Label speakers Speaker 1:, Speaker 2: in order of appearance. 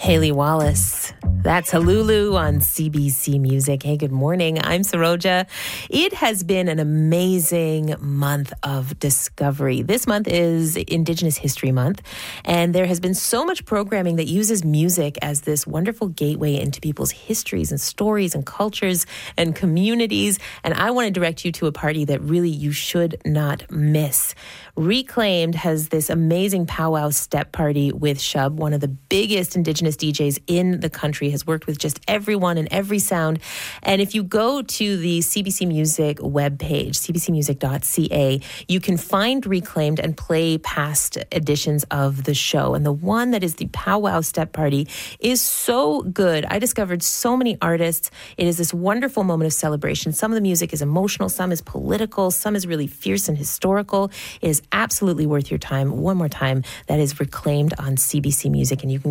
Speaker 1: Haley Wallace. That's Halulu on CBC Music. Hey, good morning. I'm Saroja. It has been an amazing month of discovery. This month is Indigenous History Month, and there has been so much programming that uses music as this wonderful gateway into people's histories and stories and cultures and communities. And I want to direct you to a party that really you should not miss. Reclaimed has this amazing powwow step party with Shub, one of the biggest Indigenous DJs in the country, has worked with just everyone and every sound. And if you go to the CBC Music webpage, cbcmusic.ca, you can find Reclaimed and play past editions of the show. And the one that is the powwow step party is so good. I discovered so many artists. It is this wonderful moment of celebration. Some of the music is emotional, some is political, some is really fierce and historical. It is absolutely worth your time. One more time, that is Reclaimed on CBC Music, and you can